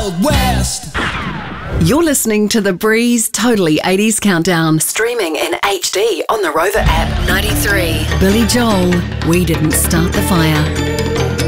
Wild West. You're listening to the Breeze Totally 80s Countdown, streaming in HD on the Rover app. 93. Billy Joel, We Didn't Start the Fire.